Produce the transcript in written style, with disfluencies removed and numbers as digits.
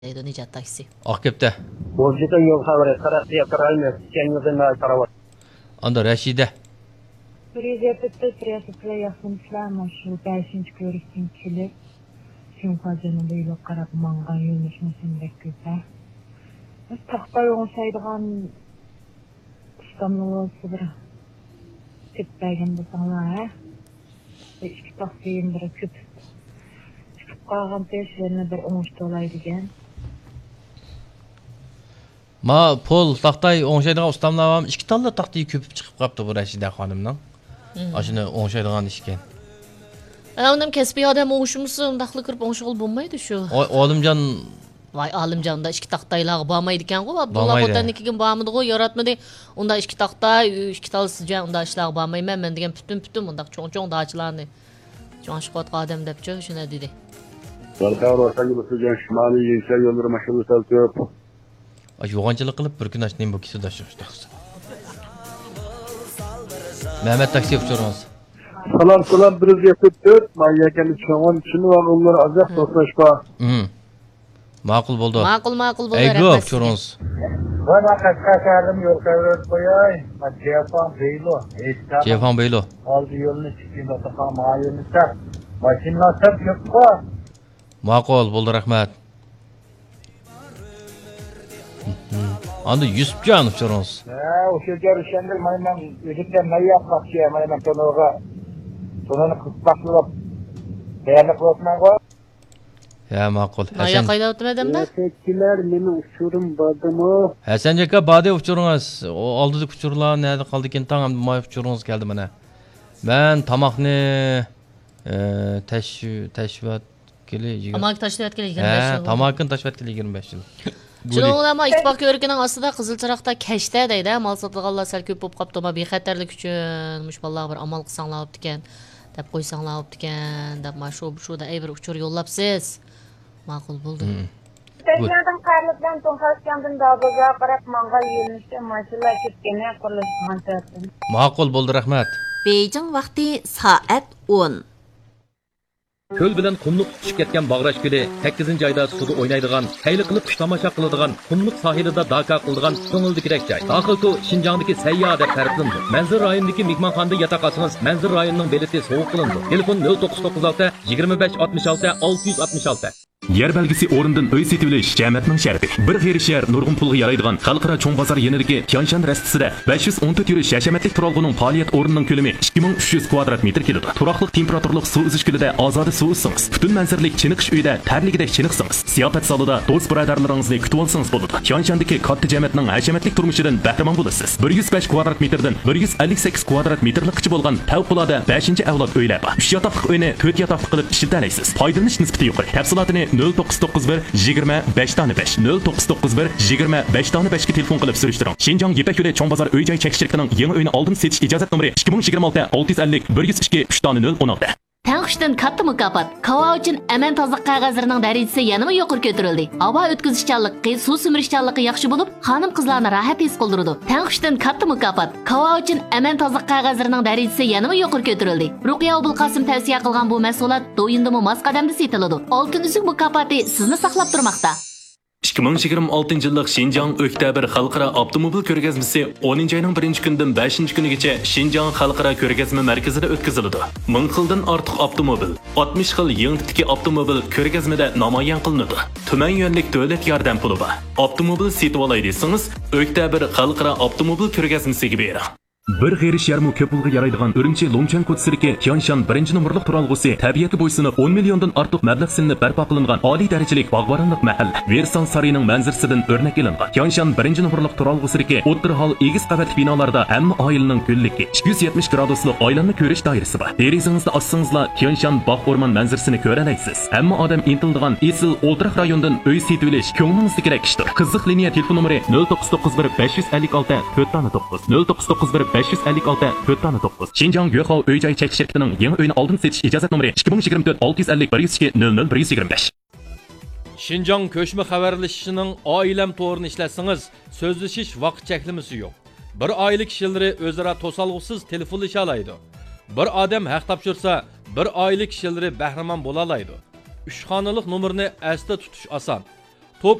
deydi Nicat taksi. Akıpta. Bolcada yol haberi tarafıya karaymış. Kendinize ne tarafa. Anda Reşide. Prezident'te prensipler yapılmışlar şu 5. görüşün kili. Şunqacının böyle qarab mangan yönüşməsində güzel. Biz taxtay olsaydıgan İstanbul'u bir tepbəyən bu sana ha. İki taxtayın bir küp. Çıkıp qalğan peşlerine bir oңuştu olaydı gen. Ma pol taxtay oңşaydıgan ustamlavam 2 talla taxtayı köpüp çıkıp qaptı bu Reşide xanımdan. Aşını oңşaydıgan işken. Ondan kesbi adam oңuşumsun, daqlı kırıp oңşuğul bulmaydı şu. Oğlumcan Vay alimcan da iki taxtaylar bağmaydı eken qoy. Abdullah otan ikigin bağmadı qoy, yaratmadı. Onda iki taxtay, iki tal sizce onda işler bağmayman men degen bütün onda çoğun dağçılarını. Çoğun şıqot qadam depçö şuna dedi. Sarkar orta gibi sıcan şimali yeşil yolları maşallah saltıyor. yoğancılık kılıp bir gün açtığım bu kişi de çıkıştı. Mehmet taksi yapıyoruz. Salam bir yapıp dört. Manyaken çoğun içini var onları azap dostlaşma. Makul buldu. Makul buldu. Ego yapıyoruz. Bana kaçarım yok öyle koyay. Cefan Beylo. Aldı yolunu çıkıyor da tamam ayını tak. Maşinla tak yok ko. Makul buldu rahmet. Andı Yusuf Can yapıyoruz. O şeker şendir mayman ödükten ne yapmak şey mayman tonuğa. Tonunu kıspaklıp değerli olsun ko. Ya makul. Aya qayda o'tmadim da. Tekiler meni uçurum badımı. Hasan Jaka bade uçurunuz. O aldık uçurlar nerede kaldı eken tamam may uçurunuz geldi bana. Ben tamakni teşviat keli. Amak taşviat keli 25 yıl. Tamakın taşviat keli 25 yıl. Şunun ama ittifaq görükünün aslında Qızılçıraqda keşte deydi. Mal satılğanlar sel köp болып qaptı ama bexatarlik üçün muşballar bir amal qısanlar olub diken. Dep qoysanlar olub diken. Dep ma şu da ey bir uçur yollapsiz. Maqul buldu. Teşekkürden karlıktan tonkaskandan dağbaza qarab mangal yönüşte maşallah ketgene quruluşgan tarafın. Maqul buldu rahmat. Beijing vaqti soat 10. Köl bilan qumluq tushib ketgan Bag'rash ko'li 8 oyda suvda o'ynaydigan, hayli qilib qush tomosha qiladigan, qumluq sohilida daka qiladigan ko'ngildikirek joy. Daxilku Xinjiangdagi Sayya deb ta'riflandi. Manzur rayonidagi mehmonxonada yotoq olsangiz, Manzur rayonining belgisi sovuq qilindi. Telefon 0996 25 66 666. Yer belgisi o'rindan uy setib olish jamoatning sharti. Bir xerishar nurg'un pulga yaraydigan xalqaro cho'ng bozor yenidagi Tianshan rastisida 514 yurish yashamatlik turalg'ining faoliyat o'rnining ko'lami 2300 kvadrat metr keladi. Turaqliq temperaturlik suv izish ko'lida ozoda suv issangiz, butun manzarlik chiniqish uyida tarligidek chiniqsangiz, siyofat salida do'st birodarlaringizni kutib olsangiz bo'ladi. Tianshandagi katta jamoatning hashamatlik turmushidan bahramand bo'lasiz. 105 kvadrat metrdan 158 kvadrat metrlikcha bo'lgan favqulodda 5-avlod uylar bor. 3 yotoqli uyni 4 yotoqli qilib ishlatalaysiz. Foydalanish nisbati yuqori. Tafsilotini 0991 25 tane 5 0991 25 tane 5 ga telefon qilib surishtiring. Xinjiang Yepak yo'li cho'ng bozor uy-joy chekishligining yangi uyini oldin setish ijozat nomeri 2026 650 102 3 tane 016. Tanqishdan katta mukofot. Kava uchun aman tozaliq qog'ozlarining darajasi yanada yuqori ko'tarildi. Havo o'tkazishchanligi, suv simirishchanligi yaxshi bo'lib, xonim-qizlarni rahat his qildirdi. Tanqishdan katta mukofot. Kava uchun aman tozaliq qog'ozlarining darajasi yanada yuqori ko'tarildi. Ruqiya Abulqasim tavsiya qilgan bu mahsulot do'yindimi mas qadamda setiladi. Oltin uzuk mukofoti sizni saqlab turmoqda. 2026 yillik Xinjiang Oktyabr xalqaro avtomobil ko'rgazmasi 10-oyning 1-kunidan 5-kunigacha Xinjiang xalqaro ko'rgazma markazida o'tkaziladi. 1000 xildan ortiq avtomobil, 60 xil yangi tipdagi avtomobil ko'rgazmada namoyon qilinadi. Tuman yo'nlik davlat yordam puli bor. Avtomobil setib olay desangiz, Oktyabr xalqaro avtomobil ko'rgazmasiga bering. Bir xerish yarmi ko'p pulga yaraydigan Urumchi Longchang ko'tsiriki Tianshan 1-numurliq turalg'usi tabiatga bo'ysunib 10 milliondan ortiq mablag' silinib barpo qilingan oliy darajalik bog'boronlik mahalla Versan sarining manzarasidan o'rnak olingan. Tianshan 1-numurliq turalg'usiriki o'ttir hol egiz qavatli binolarda hamma oilaning ko'lligi 270 graduslik oilanni ko'rish doirasi bor. Derizingizda ossangizlar Tianshan bog' o'rmon manzarasini ko'ra olasiz. Hamma odam intildigan esil o'ltiraq rayondan uy setib olish ko'nglingizdagi kerak ishdir. Qiziq liniya telefon nomeri 0991 556 409 0991 556 409. Xinjiang Yuhao uy-joy chekish shirkatining yangi uyini oldin setish ijozat nomeri 2024 650 102 00 125. Xinjiang ko'chma xabarlashishining oilam to'g'rini ishlatsangiz, so'zlashish vaqt cheklimasi yo'q. Bir oila kishilari o'zaro to'salg'usiz telefonlasha oladi. Bir odam haq topshirsa, bir oila kishilari bahramand bo'la oladi. 3 xonalik nomerni asda tutish oson.